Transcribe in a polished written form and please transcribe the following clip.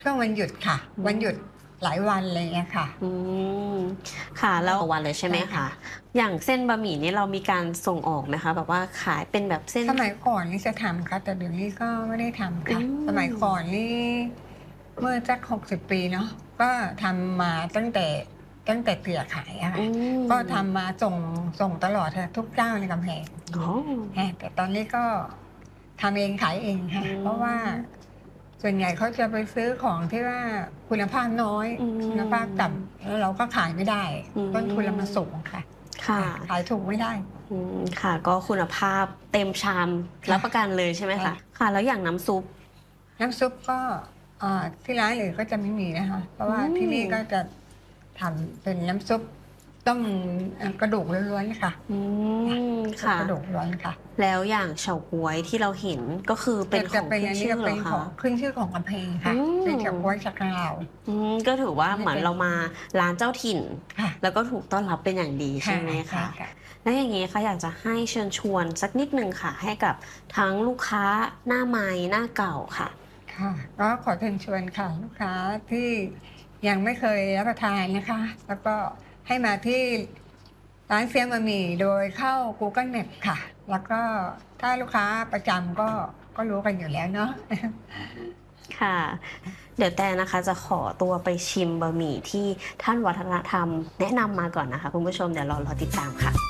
ช่วงวันหยุดค่ะวันหยุดหลายวันอะไรเงี้ยค่ะอืมค่ะแล้วต่อวันเลยใช่ไหมใช่ค่ะคะอย่างเส้นบะหมี่นี่เรามีการส่งออกไหมคะแบบว่าขายเป็นแบบเส้นสมัยก่อนนี่จะทำค่ะแต่เดี๋ยวนี้ก็ไม่ได้ทำอืค่ะสมัยมก่อนนี่เมื่อสัก60 ปีเนาะก็ทำมาตั้งแต่เตี่ยขายอะอืค่ะก็มทำมาส่งตลอดค่ะทุกเจ้าในกำแพงอ๋อแต่ตอนนี้ก็ทำเองขายเองอืค่ะเพราะว่ามส่วนใหญ่เขาจะไปซื้อของที่ว่าคุณภาพน้อยอืคุณภาพมต่ำแล้วเราก็ขายไม่ได้อืต้นทุนเรามันสูมงค่ะค่ะขายถูกไม่ได้ค่ะก็คุณภาพเต็มชามรับค่ะประกันเลยใช่ไหมใช่คะค่ะแล้วอย่างน้ำซุปน้ำซุปก็ที่ร้านอื่นก็จะไม่มีนะคะเพราะอืว่าที่มนี่ก็จะทำเป็นน้ำซุปต้มกระดูกล้วนๆค่ะอืค่ะมซุปค่ะกระดูกล้วนค่ะแล้วอย่างเฉาก๊วยที่เราเห็นก็คือเป็นขจะองเป็นอันนี้ขึ้นชื่อก็เป็นขเหรอคะองขึ้นชื่อของกำแพงอืค่ะเป็นมเฉาก๊วยจากทางเราก็ถือว่าเหไม่เป็นมือนเรามาร้านเจ้าถิ่นค่ะแล้วก็ถูกต้อนรับเป็นอย่างดีใช่ค่ะไหมใช่คะค่ะแล้วอย่างงี้ค่ะอยากจะให้เชิญชวนสักนิดหนึ่งค่ะให้กับทั้งลูกค้าหน้าใหม่หน้าเก่าค่ะค่ะก็ขอเชิญชวนค่ะลูกค้าที่ยังไม่เคยรับประทานนะคะแล้วก็ให้มาที่ร้านเซียมบะหมี่โดยเข้า Google Maps ค่ะแล้วก็ถ้าลูกค้าประจำก็รู้กันอยู่แล้วเนาะค่ะเดี๋ยวแต่นะคะจะขอตัวไปชิมบะหมี่ที่ท่านวัฒนธรรมแนะนำมาก่อนนะคะคุณผู้ชมเดี๋ยวรอติดตามค่ะ